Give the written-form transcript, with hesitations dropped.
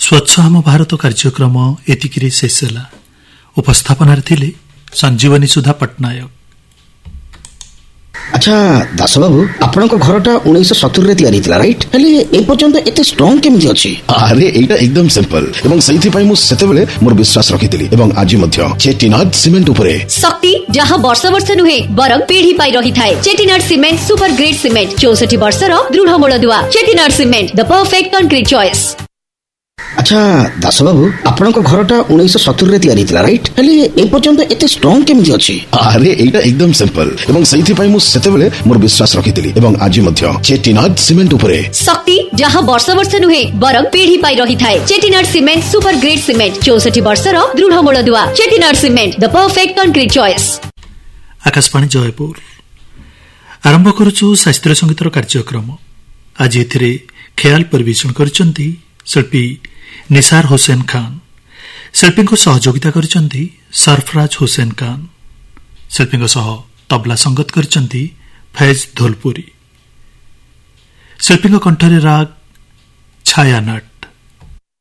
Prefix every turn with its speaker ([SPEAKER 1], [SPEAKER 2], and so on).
[SPEAKER 1] स्वच्छ आम भारत कार्यक्रम एतिकिरे शेष ହେଲା। उपस्थापनार थिले संजीवनी सुधा पट्टनायक।
[SPEAKER 2] अच्छा दास बाबू आपन को घरटा 1970 रे तयारी थिला राइट हेले ए पर्यंत एते स्ट्रांग केमि अछि?
[SPEAKER 3] अरे एटा एकदम सिंपल एवं सही पई मु सेते बेले मोर विश्वास रखितिली एवं आज मध्य चेटिनाड सीमेंट उपरे
[SPEAKER 4] शक्ति जहां वर्ष वर्ष नुहे बरम पीढ़ी पाई रही थाए। Chettinad cement super grade cement 64 वर्षर दृढ़ मूलदुआ। Chettinad cement the perfect concrete choice.
[SPEAKER 2] अच्छा दास बाबू आपन को घरटा 1970 रे तयारी थिला राइट हेले ए पर्यंत एते स्ट्रांग केमि अछि?
[SPEAKER 3] अरे एटा एकदम सिंपल एवं सही पई मु सेते बेले मोर विश्वास रखितिली एवं आज मध्य चेटिनाड सीमेंट उपरे
[SPEAKER 4] शक्ति जहां वर्ष वर्ष नुहे बरम पीढ़ी पाई रही थाए। Chettinad cement super grade cement 64 वर्षर दृढ़ मूलदुआ। Chettinad cement the perfect concrete choice.
[SPEAKER 1] Akashvani Jaipur आरंभ करूछु शास्त्रीय संगीतर कार्यक्रम। आज एथिरे ख्याल परिवेषण करचंती शिल्पी निसार हुसैन खान। शिल्पी को सहयोगिता करचंती सरफराज हुसैन खान। शिल्पी को सह तबला संगत करचंती फैज धोलपुरी। शिल्पी को कंठरे राग छाया नट।